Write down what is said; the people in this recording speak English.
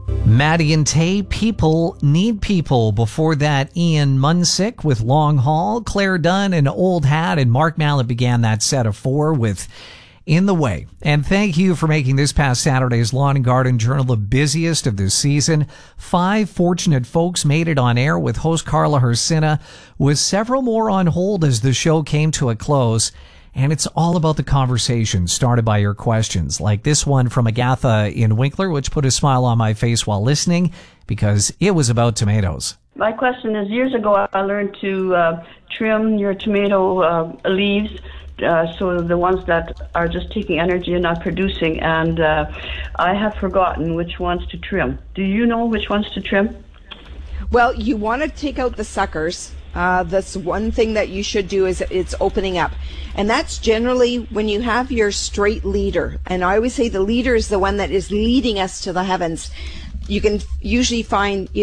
Maddie and Tay, People Need People. Before that, Ian Munsick with Long Haul, Claire Dunn and Old Hat, and Mark Mallet began that set of four with In the Way. And thank you for making this past Saturday's Lawn and Garden Journal the busiest of this season. 5 fortunate folks made it on air with host Carla Hersina, with several more on hold as the show came to a close. And it's all about the conversation started by your questions, like this one from Agatha in Winkler, which put a smile on my face while listening because it was about tomatoes. My question is, years ago I learned to trim your tomato leaves, so the ones that are just taking energy and not producing, and I have forgotten which ones to trim. Do you know which ones to trim? Well, you want to take out the suckers. That's one thing that you should do, is it's opening up. And that's generally when you have your straight leader. And I always say the leader is the one that is leading us to the heavens. You can usually find